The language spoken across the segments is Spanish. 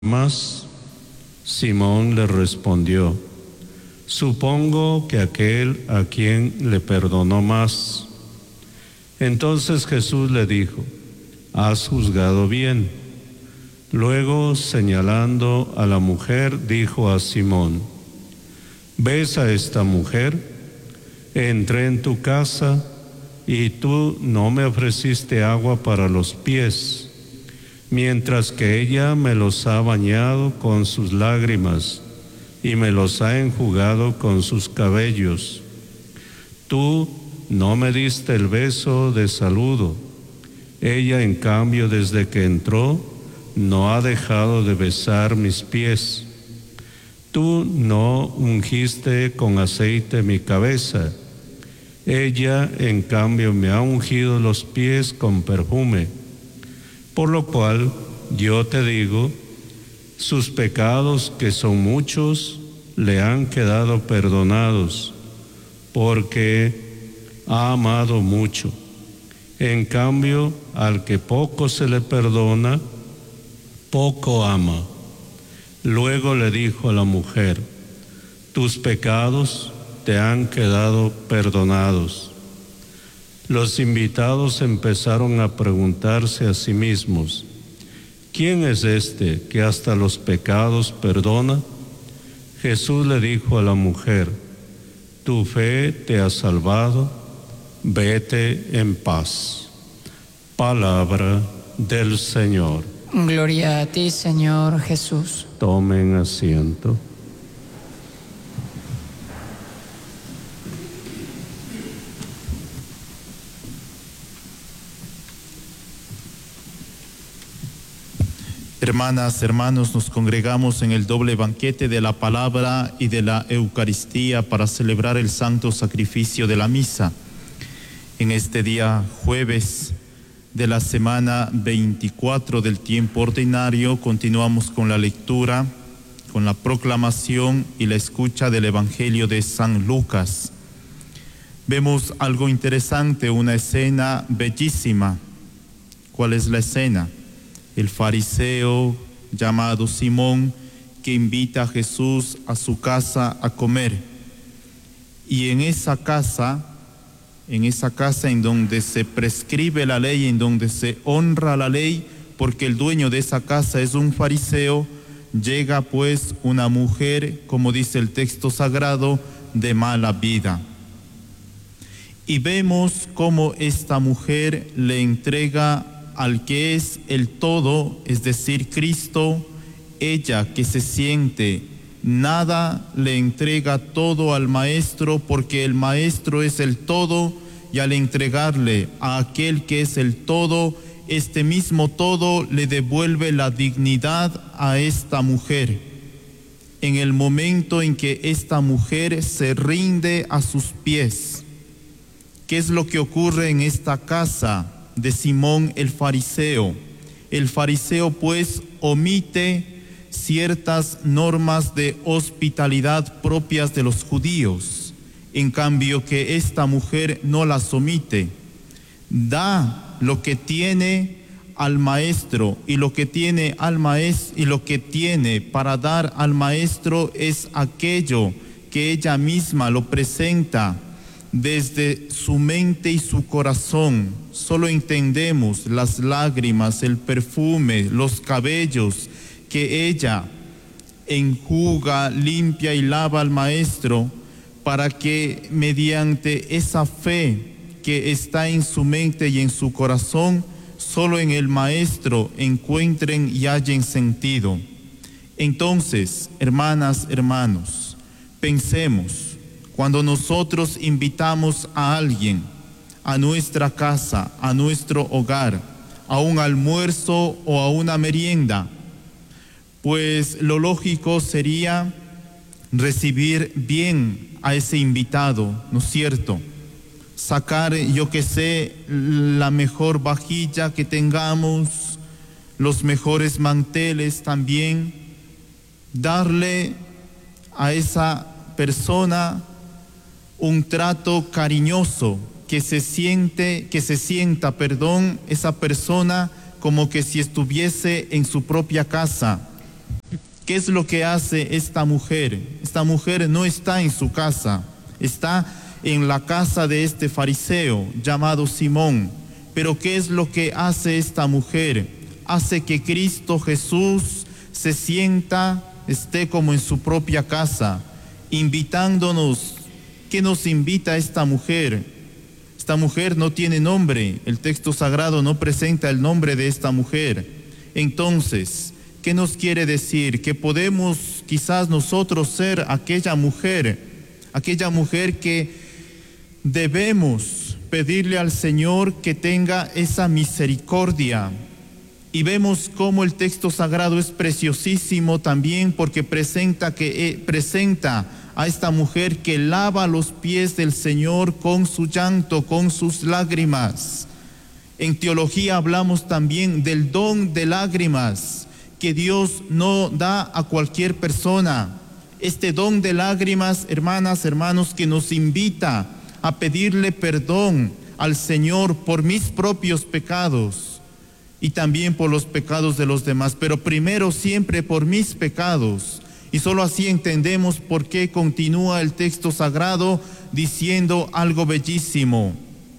más? Simón le respondió: supongo que aquel a quien le perdonó más. Entonces Jesús le dijo: has juzgado bien. Luego, señalando a la mujer, dijo a Simón: ¿ves a esta mujer? Entré en tu casa y tú no me ofreciste agua para los pies, mientras que ella me los ha bañado con sus lágrimas y me los ha enjugado con sus cabellos. Tú no me diste el beso de saludo. Ella, en cambio, desde que entró, no ha dejado de besar mis pies. Tú no ungiste con aceite mi cabeza. Ella, en cambio, me ha ungido los pies con perfume. Por lo cual, yo te digo, sus pecados, que son muchos, le han quedado perdonados, porque ha amado mucho. En cambio, al que poco se le perdona, poco ama. Luego le dijo a la mujer: tus pecados te han quedado perdonados. Los invitados empezaron a preguntarse a sí mismos: ¿quién es este que hasta los pecados perdona? Jesús le dijo a la mujer: tu fe te ha salvado, vete en paz. Palabra del Señor. Gloria a ti, Señor Jesús. Tomen asiento. Hermanas, hermanos, nos congregamos en el doble banquete de la palabra y de la Eucaristía para celebrar el santo sacrificio de la misa. En este día jueves de la semana 24 del tiempo ordinario, continuamos con la lectura, con la proclamación y la escucha del Evangelio de San Lucas. Vemos algo interesante, una escena bellísima. ¿Cuál es la escena? El fariseo llamado Simón, que invita a Jesús a su casa a comer. Y en esa casa en donde se prescribe la ley, en donde se honra la ley, porque el dueño de esa casa es un fariseo, llega pues una mujer, como dice el texto sagrado, de mala vida. Y vemos cómo esta mujer le entrega al que es el todo, es decir, Cristo. Ella, que se siente nada, le entrega todo al Maestro, porque el Maestro es el todo, y al entregarle a aquel que es el todo, este mismo todo le devuelve la dignidad a esta mujer. En el momento en que esta mujer se rinde a sus pies, ¿qué es lo que ocurre en esta casa de Simón el fariseo? El fariseo pues omite ciertas normas de hospitalidad propias de los judíos, en cambio que esta mujer no las omite. Da lo que tiene al Maestro, y lo que tiene para dar al Maestro es aquello que ella misma lo presenta desde su mente y su corazón. Solo entendemos las lágrimas, el perfume, los cabellos que ella enjuga, limpia y lava al Maestro, para que mediante esa fe que está en su mente y en su corazón, solo en el Maestro encuentren y hallen sentido. Entonces, hermanas, hermanos, pensemos, cuando nosotros invitamos a alguien a nuestra casa, a nuestro hogar, a un almuerzo o a una merienda, pues lo lógico sería recibir bien a ese invitado, ¿no es cierto? Sacar, la mejor vajilla que tengamos, los mejores manteles también, darle a esa persona un trato cariñoso, que se sienta, esa persona como que si estuviese en su propia casa. ¿Qué es lo que hace esta mujer? Esta mujer no está en su casa, está en la casa de este fariseo llamado Simón. Pero ¿qué es lo que hace esta mujer? Hace que Cristo Jesús se sienta, esté como en su propia casa, invitándonos. ¿Qué nos invita esta mujer? Esta mujer no tiene nombre, el texto sagrado no presenta el nombre de esta mujer. Entonces, ¿qué nos quiere decir? Que podemos quizás nosotros ser aquella mujer que debemos pedirle al Señor que tenga esa misericordia. Y vemos cómo el texto sagrado es preciosísimo también porque presenta a esta mujer que lava los pies del Señor con su llanto, con sus lágrimas. En teología hablamos también del don de lágrimas que Dios no da a cualquier persona. Este don de lágrimas, hermanas, hermanos, que nos invita a pedirle perdón al Señor por mis propios pecados y también por los pecados de los demás, pero primero siempre por mis pecados. Y solo así entendemos por qué continúa el texto sagrado diciendo algo bellísimo: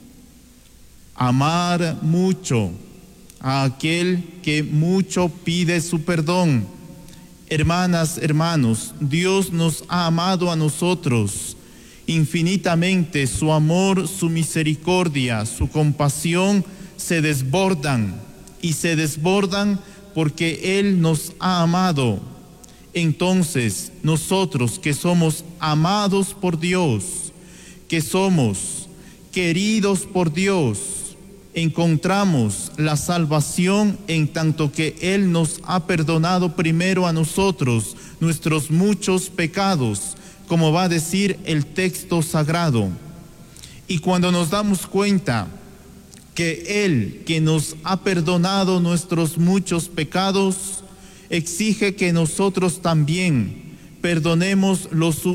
amar mucho a aquel que mucho pide su perdón. Hermanas, hermanos, Dios nos ha amado a nosotros infinitamente. Su amor, su misericordia, su compasión se desbordan porque Él nos ha amado. Entonces, nosotros que somos amados por Dios, que somos queridos por Dios, encontramos la salvación en tanto que Él nos ha perdonado primero a nosotros nuestros muchos pecados, como va a decir el texto sagrado. Y cuando nos damos cuenta que Él, que nos ha perdonado nuestros muchos pecados, exige que nosotros también perdonémonos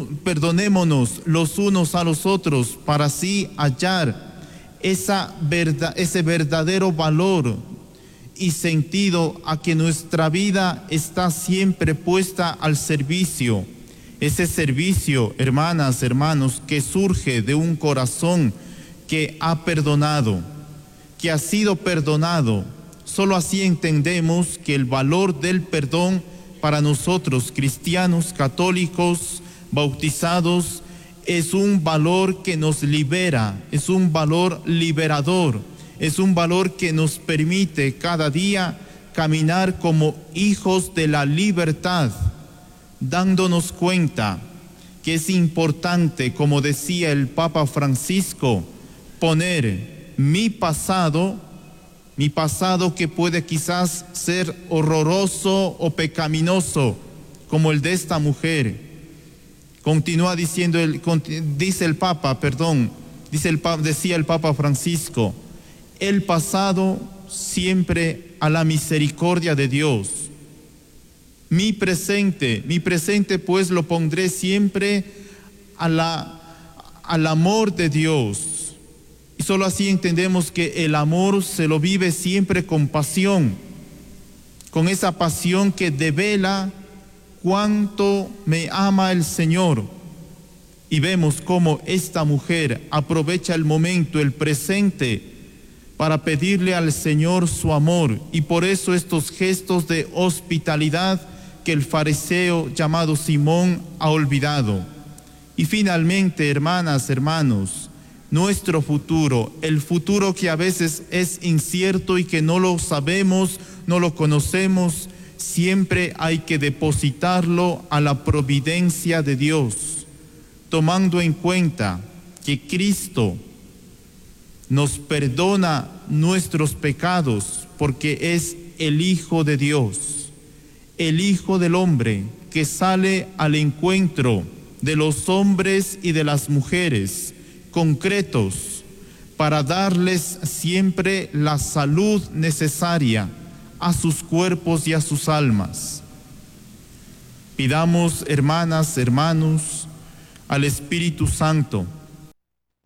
los unos a los otros para así hallar ese verdadero valor y sentido a que nuestra vida está siempre puesta al servicio. Ese servicio, hermanas, hermanos, que surge de un corazón que ha perdonado, que ha sido perdonado. Solo así entendemos que el valor del perdón para nosotros, cristianos, católicos, bautizados, es un valor que nos libera, es un valor liberador, es un valor que nos permite cada día caminar como hijos de la libertad, dándonos cuenta que es importante, como decía el Papa Francisco, poner mi pasado que puede quizás ser horroroso o pecaminoso, como el de esta mujer. Continúa diciendo, decía el Papa Francisco, el pasado siempre a la misericordia de Dios. Mi presente pues lo pondré siempre al amor de Dios. Y solo así entendemos que el amor se lo vive siempre con pasión, con esa pasión que devela cuánto me ama el Señor. Y vemos cómo esta mujer aprovecha el momento, el presente, para pedirle al Señor su amor. Y por eso estos gestos de hospitalidad que el fariseo llamado Simón ha olvidado. Y finalmente, hermanas, hermanos, nuestro futuro, el futuro que a veces es incierto y que no lo sabemos, no lo conocemos, siempre hay que depositarlo a la providencia de Dios, tomando en cuenta que Cristo nos perdona nuestros pecados porque es el Hijo de Dios, el Hijo del hombre que sale al encuentro de los hombres y de las mujeres concretos para darles siempre la salud necesaria a sus cuerpos y a sus almas. Pidamos, hermanas, hermanos, al Espíritu Santo